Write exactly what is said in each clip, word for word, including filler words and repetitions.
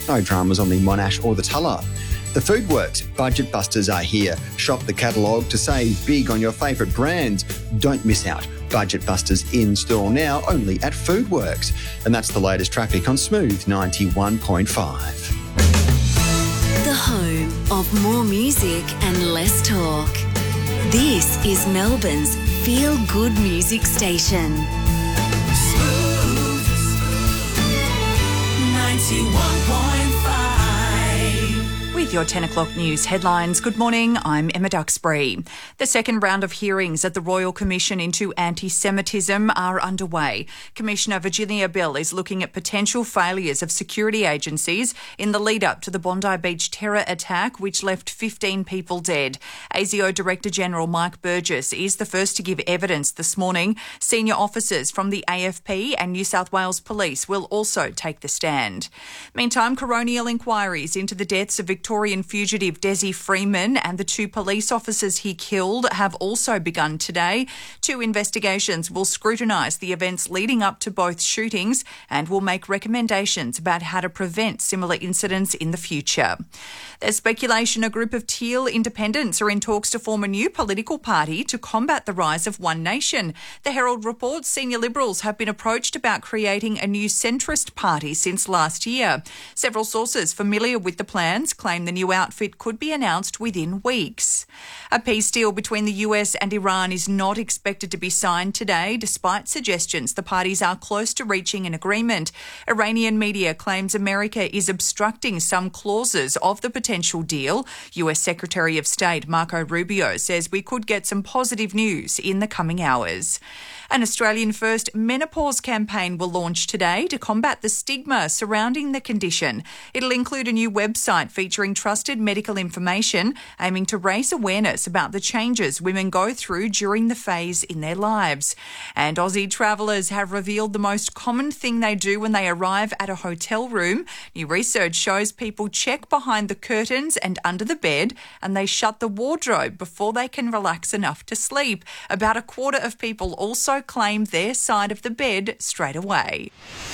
No dramas on the Monash or the Tulla. The Foodworks Budget Busters are here. Shop the catalogue to save big on your favourite brands. Don't miss out. Budget Busters in store now only at Foodworks. And that's the latest traffic on Smooth ninety-one point five. The home of more music and less talk. This is Melbourne's Feel Good Music Station. Smooth ninety-one point five. With your ten o'clock news headlines, good morning, I'm Emma Duxbury. The second round of hearings at the Royal Commission into Anti-Semitism are underway. Commissioner Virginia Bell is looking at potential failures of security agencies in the lead-up to the Bondi Beach terror attack, which left fifteen people dead. A S I O Director General Mike Burgess is the first to give evidence this morning. Senior officers from the A F P and New South Wales Police will also take the stand. Meantime, coronial inquiries into the deaths of Victorian fugitive Desi Freeman and the two police officers he killed have also begun today. Two investigations will scrutinise the events leading up to both shootings and will make recommendations about how to prevent similar incidents in the future. There's speculation a group of Teal independents are in talks to form a new political party to combat the rise of One Nation. The Herald reports senior Liberals have been approached about creating a new centrist party since last year. Several sources familiar with the plans claim the new outfit could be announced within weeks. A peace deal between the U S and Iran is not expected to be signed today, despite suggestions the parties are close to reaching an agreement. Iranian media claims America is obstructing some clauses of the potential deal. U S Secretary of State Marco Rubio says we could get some positive news in the coming hours. An Australian first menopause campaign will launch today to combat the stigma surrounding the condition. It'll include a new website featuring trusted medical information, aiming to raise awareness about the changes women go through during the phase in their lives. And Aussie travellers have revealed the most common thing they do when they arrive at a hotel room. New research shows people check behind the curtains and under the bed, and they shut the wardrobe before they can relax enough to sleep. About a quarter of people also claim their side of the bed straight away.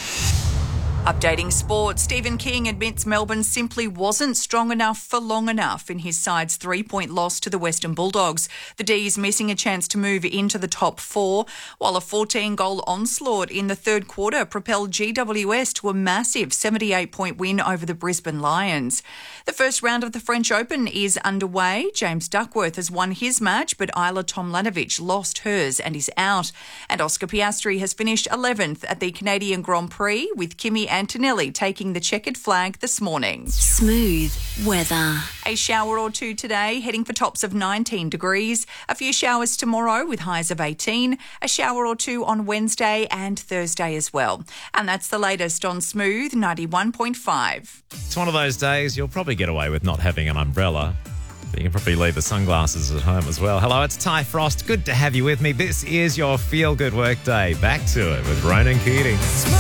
Updating sport, Stephen King admits Melbourne simply wasn't strong enough for long enough in his side's three-point loss to the Western Bulldogs. The D's missing a chance to move into the top four, while a fourteen-goal onslaught in the third quarter propelled G W S to a massive seventy-eight point win over the Brisbane Lions. The first round of the French Open is underway. James Duckworth has won his match, but Isla Tomljanovic lost hers and is out. And Oscar Piastri has finished eleventh at the Canadian Grand Prix, with Kimi Antonelli taking the checkered flag this morning. Smooth weather. A shower or two today, heading for tops of nineteen degrees. A few showers tomorrow with highs of eighteen. A shower or two on Wednesday and Thursday as well. And that's the latest on Smooth ninety-one point five. It's one of those days you'll probably get away with not having an umbrella. But you can probably leave the sunglasses at home as well. Hello, it's Ty Frost. Good to have you with me. This is your Feel Good Work Day. Back to it with Ronan Keating.